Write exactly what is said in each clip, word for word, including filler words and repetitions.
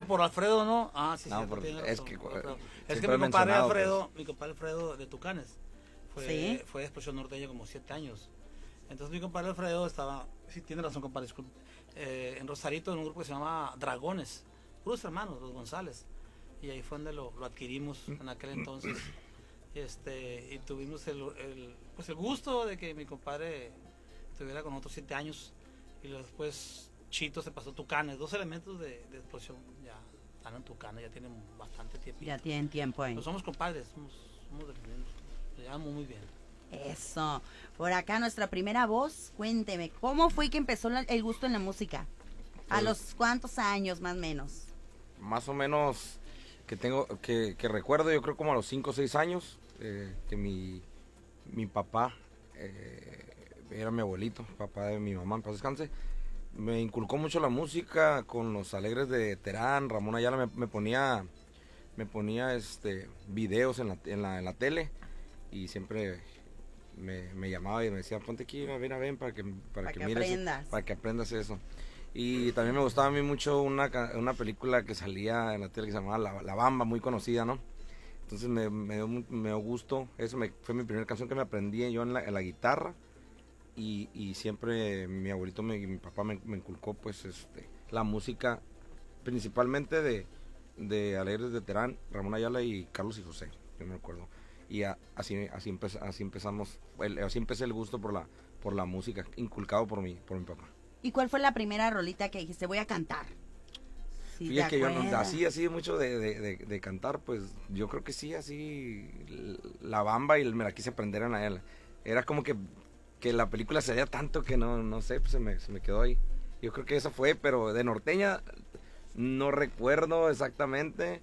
por Alfredo, ¿no? Ah, sí, no, sí. por, es que, es que mi compadre Alfredo, pues. mi compadre Alfredo de Tucanes, fue, ¿sí? fue de Explosión Norteña como siete años. Entonces mi compadre Alfredo estaba, sí, tiene razón, compadre, disculpe, eh, en Rosarito, en un grupo que se llama Dragones, puros hermanos, los González. Y ahí fue donde lo, lo adquirimos en aquel entonces. Este, y tuvimos el, el, pues el gusto de que mi compadre estuviera con otros siete años. Y después Chito se pasó a Tucanes, dos elementos de, de Explosión ya están en Tucanes, ya tienen bastante tiempo. Ya tienen tiempo ahí. Pues somos compadres, somos, somos de nos llevamos muy bien. Eso. Por acá nuestra primera voz, cuénteme, ¿cómo fue que empezó la, el gusto en la música? ¿A pues, los cuántos años más o menos? Más o menos que tengo, que, que recuerdo, yo creo como a los cinco o seis años, eh, que mi, mi papá, eh, era mi abuelito, papá de mi mamá, en paz descanse, me inculcó mucho la música con los Alegres de Terán, Ramón Ayala, me, me ponía, me ponía este videos en la, en la, en la tele, y siempre me, me llamaba y me decía, ponte aquí, ven a ven para que, para para que, que mires, aprendas. para que aprendas eso. Y también me gustaba a mí mucho una, una película que salía en la tele que se llamaba La, la Bamba, muy conocida, ¿no? Entonces me, me, dio, me dio gusto, eso me, fue mi primera canción que me aprendí yo en la, en la guitarra, y, y siempre mi abuelito y mi papá me, me inculcó pues este, la música, principalmente de, de Alegres de Terán, Ramón Ayala y Carlos y José, yo me recuerdo. Y a, así, así, empez, así empezamos, el, así empecé el gusto por la, por la música, inculcado por mi, por mi papá. ¿Y cuál fue la primera rolita que dijiste, voy a cantar? Sí, fíjate que yo no, así, así mucho de, de, de, de cantar, pues yo creo que sí, así, La Bamba, y me la quise aprender a él. Era como que, que la película se veía tanto que no, no sé, pues se me, se me quedó ahí. Yo creo que esa fue, pero de norteña no recuerdo exactamente,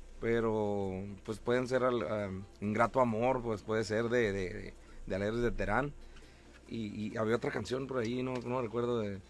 pero pues pueden ser um, Ingrato Amor, pues puede ser de, de, de, de Alegres de Terán. Y, y había otra canción por ahí, no, no recuerdo de...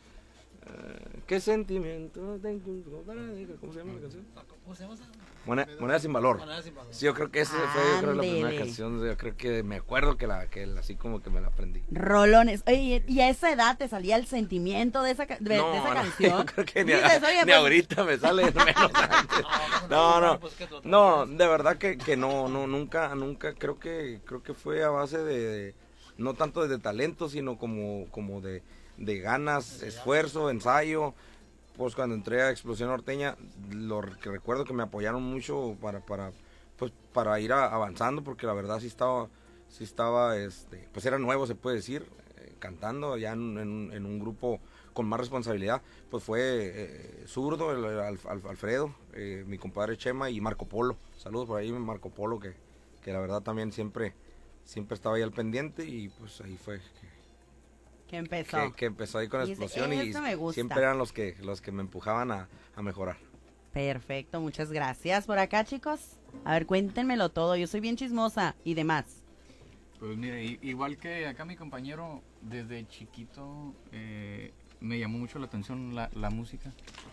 Uh, ¿Qué sentimiento tengo para... ¿Cómo se llama la canción? ¿Cómo se llama esa? Moneda, moneda sin valor. Moneda sin valor. Sí, yo creo que esa fue yo creo, la primera canción, yo creo que me acuerdo que la que así como que me la aprendí. Rolones. Oye, ¿y a esa edad te salía el sentimiento de esa, de, no, de esa no, canción? Yo creo que ni, a, ni pues... ahorita me sale menos antes. No, no, no, de verdad que, que no, no, nunca, nunca, creo que, creo que fue a base de, de no tanto de talento, sino como, como de, de ganas, esfuerzo, ensayo. Pues cuando entré a Explosión Norteña, lo que recuerdo que me apoyaron mucho para, para, pues para ir a, avanzando, porque la verdad sí estaba, sí estaba, este, pues era nuevo, se puede decir, eh, cantando ya en, en, en un grupo con más responsabilidad. Pues fue eh, Zurdo, el, el, el Alfredo, eh, mi compadre Chema y Marco Polo. Saludos por ahí, Marco Polo, que, que la verdad también siempre, siempre estaba ahí al pendiente, y pues ahí fue que, que empezó que, que empezó ahí con y Explosión, y me siempre eran los que los que me empujaban a, a mejorar. Perfecto, muchas gracias. Por acá, chicos, a ver, cuéntenmelo todo, yo soy bien chismosa y demás. Pues mire, igual que acá mi compañero, desde chiquito eh, me llamó mucho la atención la, la música.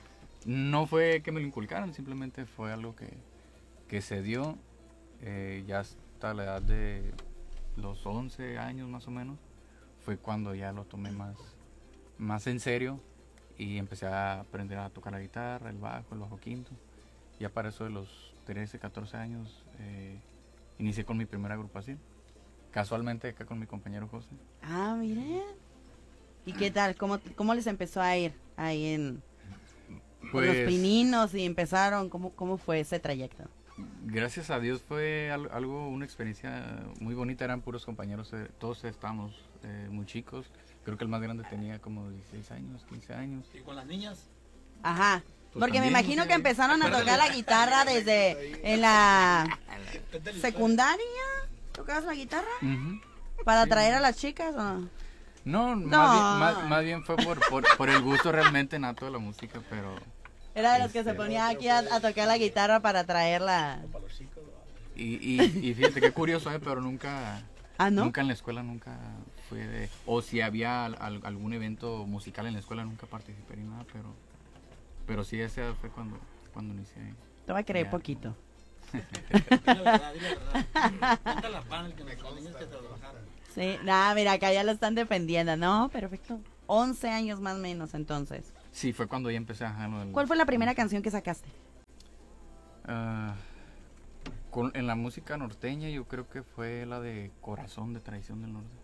No fue que me lo inculcaran, simplemente fue algo que, que se dio eh, ya hasta la edad de los once años más o menos. Fue cuando ya lo tomé más, más en serio y empecé a aprender a tocar la guitarra, el bajo, el bajo quinto. Ya para eso de los trece, catorce años eh, inicié con mi primera agrupación. Casualmente acá con mi compañero José. Ah, miren. ¿Y qué tal? ¿Cómo, cómo les empezó a ir ahí en pues, los Pininos y empezaron? ¿Cómo, cómo fue ese trayecto? Gracias a Dios fue algo, una experiencia muy bonita, eran puros compañeros, eh, todos estábamos eh, muy chicos, creo que el más grande tenía como dieciséis años, quince años. ¿Y con las niñas? Ajá, pues porque me imagino sí, que empezaron a tocar la guitarra desde en la secundaria, ¿tocabas la guitarra? Uh-huh. ¿Para sí. atraer a las chicas o no? No, no. Más, bien, más, más bien fue por, por, por el gusto realmente nato de la música, pero... Era de los que se ponía aquí a, a tocar la guitarra para traerla. Y, y, y fíjate qué curioso, ¿eh? Pero nunca, ¿Ah, no? nunca en la escuela, nunca fue de... O si había al, algún evento musical en la escuela, nunca participé ni nada, pero... Pero sí, ese fue cuando, cuando inicié. Te voy a creer ya. Poquito. Dile la verdad, dile la verdad. Ponte la pan, que me niños que trabajaron. Sí, nada, mira, acá ya lo están defendiendo. No, perfecto. once años más o menos, entonces. Sí, fue cuando ya empecé a... ¿Cuál fue la primera canción que sacaste? Uh, con, en la música norteña yo creo que fue la de Corazón de Traición del Norte.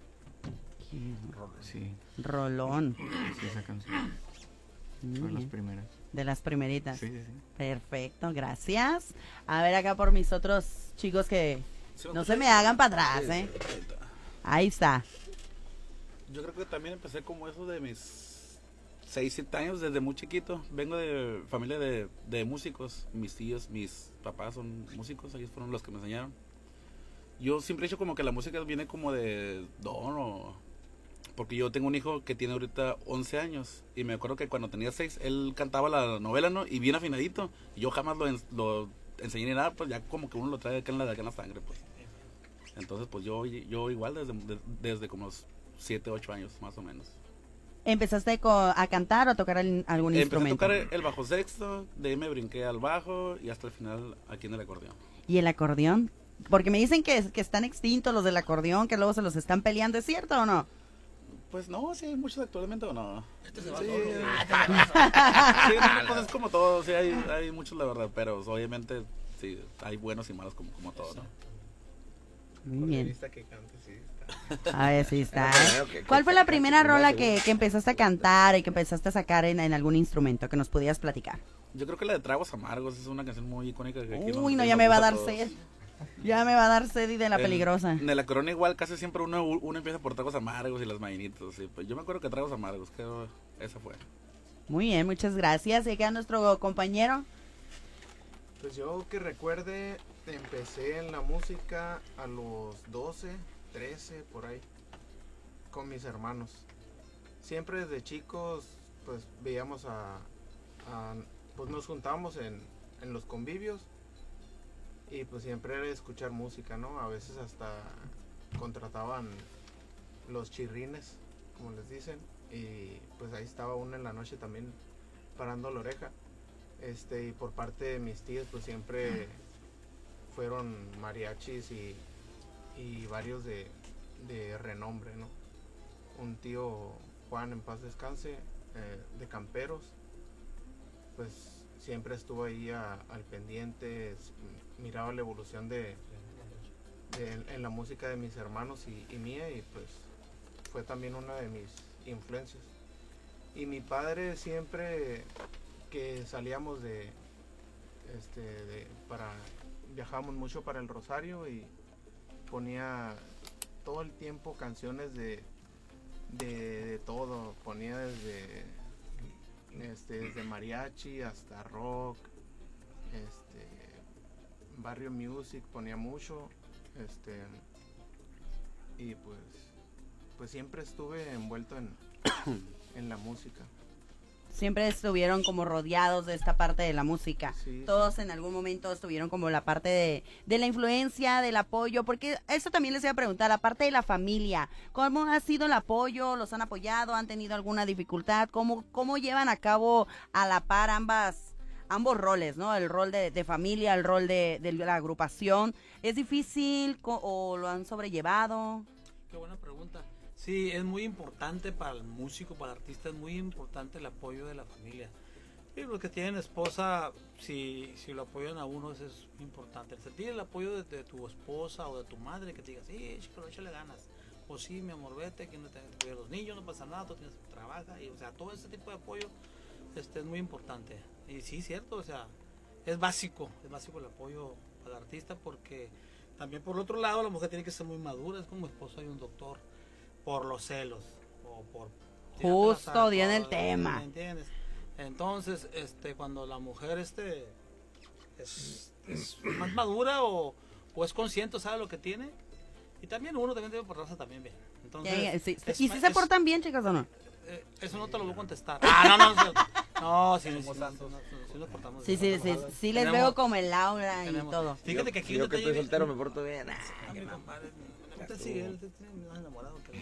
Sí. Rolón. Sí, esa canción. Mm. Fue de las primeras. De las primeritas. Sí, sí, sí. Perfecto, gracias. A ver acá por mis otros chicos que no se me hagan para atrás, ¿eh? Ahí está. Yo creo que también empecé como eso de mis seis, siete años, desde muy chiquito. Vengo de familia de, de músicos. Mis tíos, mis papás son músicos, ellos fueron los que me enseñaron. Yo siempre he dicho como que la música viene como de don o... Porque yo tengo un hijo que tiene ahorita once años y me acuerdo que cuando tenía seis él cantaba la novela, ¿no? Y bien afinadito. Y yo jamás lo, en, lo enseñé ni nada, pues ya como que uno lo trae acá en la, acá en la sangre, pues. Entonces, pues yo, yo igual desde, de, desde como siete, ocho años más o menos. ¿Empezaste a cantar o a tocar el, algún Empecé instrumento? Empecé a tocar el bajo sexto, de ahí me brinqué al bajo y hasta el final aquí en el acordeón. ¿Y el acordeón? Porque me dicen que, que están extintos los del acordeón, que luego se los están peleando, ¿es cierto o no? Pues no, sí hay muchos actualmente o no. Este se va sí, solo. Sí, no, pues es como todo, sí hay, hay muchos la verdad, pero obviamente sí, hay buenos y malos como, como todo, ¿no? Muy bien. Que cante, sí, está. A ver, sí está. ¿eh? ¿Cuál fue la primera rola que, que empezaste a cantar y que empezaste a sacar en, en algún instrumento que nos pudieras platicar? Yo creo que la de Tragos Amargos es una canción muy icónica. Que aquí Uy, nos, no, que ya nos me va a gusta dar todos. sed. Ya me va a dar sed y de la en, peligrosa. En la corona igual casi siempre uno, uno empieza por Tragos Amargos y las mañanitas. Sí. Pues yo me acuerdo que Tragos Amargos, que esa fue. Muy bien, muchas gracias. ¿Y queda nuestro compañero? Pues yo que recuerde, empecé en la música a los doce, trece, por ahí, con mis hermanos. Siempre desde chicos, pues veíamos a, a pues nos juntábamos en, en los convivios y pues siempre era escuchar música, ¿no? A veces hasta contrataban los chirrines, como les dicen, y pues ahí estaba uno en la noche también parando la oreja. Este, y por parte de mis tíos pues siempre fueron mariachis y, y varios de, de renombre, ¿no? Un tío Juan, en paz descanse, eh, de Camperos, pues siempre estuvo ahí a, al pendiente, miraba la evolución de, de en, en la música de mis hermanos y, y mía, y pues fue también una de mis influencias. Y mi padre siempre que salíamos de, este, de para viajábamos mucho para el Rosario y ponía todo el tiempo canciones de de, de todo, ponía desde este desde mariachi hasta rock, este barrio music ponía mucho, este y pues pues siempre estuve envuelto en en la música. Siempre estuvieron como rodeados de esta parte de la música. Sí, Todos sí. en algún momento estuvieron como la parte de, de la influencia, del apoyo, porque eso también les iba a preguntar, la parte de la familia, ¿cómo ha sido el apoyo? ¿Los han apoyado? ¿Han tenido alguna dificultad? ¿Cómo, cómo llevan a cabo a la par ambas ambos roles, ¿no? El rol de, de familia, el rol de, de la agrupación. ¿Es difícil o lo han sobrellevado? Qué buena pregunta. Sí, es muy importante para el músico, para el artista, es muy importante el apoyo de la familia. Y los que tienen esposa, si, si lo apoyan a uno, eso es muy importante. El sentir el apoyo de, de tu esposa o de tu madre, que te diga, sí, chico, échale ganas. O sí, mi amor, vete, que no te cuidar los niños, no pasa nada, tú tienes que trabajar. Y, o sea, todo ese tipo de apoyo este, es muy importante. Y sí, cierto, o sea, es básico, es básico el apoyo al artista, porque también por otro lado la mujer tiene que ser muy madura, es como esposo hay un doctor. Por los celos o por justo di en el todo, tema. ¿me entiendes? Entonces, este, cuando la mujer este es, es más madura o, o es consciente, sabe lo que tiene, y también uno también debe portarse también bien. Entonces, Ya, ya, sí, es, ¿y si es, se portan bien, chicas, o no? Eh, eso no te lo voy a contestar. Ah, no, no, no. No, sí, sí, sí, sí nos portamos Sí, bien. sí, sí, sí les Tenemos- veo como el aura y tenemos- todo. Fíjate que aquí Yo un que detalle estoy bien- soltero me porto bien. Ah, Ah, qué mi mal. compadre, usted sí, él tiene más enamorado que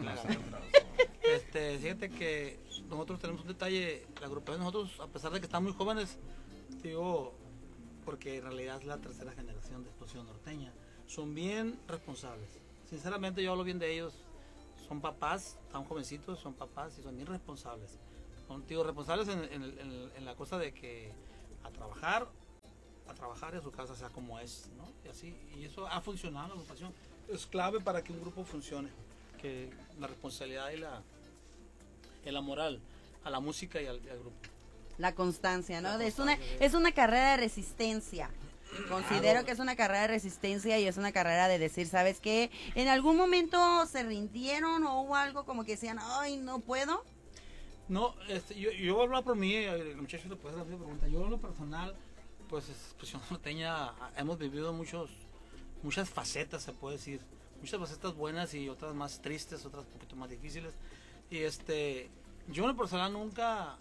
Este, fíjate que nosotros tenemos un detalle, la agrupación de nosotros, a pesar de que están muy jóvenes, digo, porque en realidad es la tercera generación de Explosión Norteña, son bien responsables. Sinceramente yo hablo bien de ellos, son papás, están jovencitos, son papás y son bien responsables. Son, digo, responsables en, en, en, en la cosa de que a trabajar, a trabajar barrio, su casa sea como es, ¿no? Y así, y eso ha funcionado la agrupación. Es clave para que un grupo funcione, que la responsabilidad y la, y la moral a la música y al, y al grupo. La constancia, ¿no? La es constancia, una sí. es una carrera de resistencia. Considero claro. que es una carrera de resistencia y es una carrera de decir, ¿sabes qué? ¿En algún momento se rindieron o hubo algo como que decían, ay, no puedo? No, este, yo, yo voy a hablar por mí, el muchacho le puede hacer la pregunta. Yo en lo personal, pues Expresión Norteña, hemos vivido muchos, muchas facetas, se puede decir. Muchas facetas buenas y otras más tristes, otras un poquito más difíciles. Y este, yo en lo personal nunca...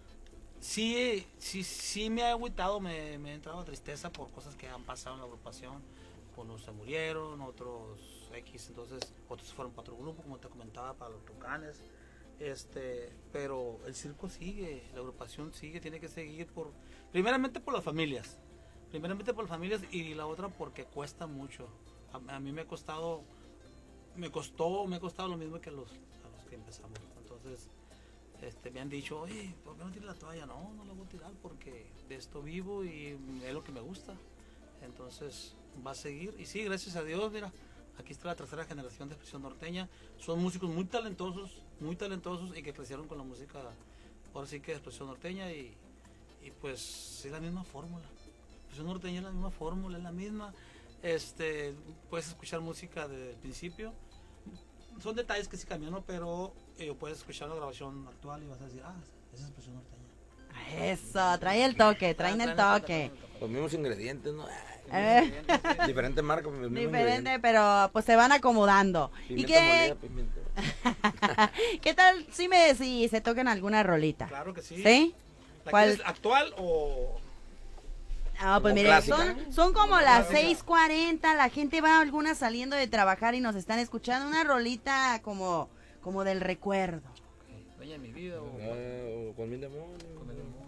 Sí, sí, sí me ha agüitado, me, me ha entrado tristeza por cosas que han pasado en la agrupación. Unos se murieron, otros X, entonces otros fueron para otro grupo, como te comentaba, para los Tucanes. Este, pero el circo sigue, la agrupación sigue, tiene que seguir por, primeramente por las familias, primeramente por las familias y la otra porque cuesta mucho. A, a mí me ha costado, me costó, me ha costado lo mismo que a los, a los que empezamos. Entonces, Este, me han dicho, oye, ¿por qué no tiras la toalla? No, no la voy a tirar porque de esto vivo y es lo que me gusta. Entonces va a seguir. Y sí, gracias a Dios, mira, aquí está la tercera generación de Expresión Norteña. Son músicos muy talentosos, muy talentosos y que crecieron con la música, ahora sí que de Expresión Norteña y, y pues es la misma fórmula. Expresión Norteña es la misma fórmula, es la misma. Este, puedes escuchar música desde el principio. Son detalles que sí cambian, ¿no? Pero eh, puedes escuchar la grabación actual y vas a decir, ah, esa es Expresión Norteña. Eso, trae el toque, traen el toque. Los mismos ingredientes, ¿no? Eh. Diferente marca, los mismos Diferente, pero pues se van acomodando. Pimienta ¿Y qué? molida, pimienta. ¿Qué tal si me si se tocan alguna rolita? Claro que sí. ¿Sí? ¿La ¿Cuál? quieres actual o...? Ah, pues mire, son, son como las seis cuarenta, la gente va algunas saliendo de trabajar y nos están escuchando una rolita como, como del recuerdo. Dueña de mi vida o... Ah, o con mil demonios. Con el demonios.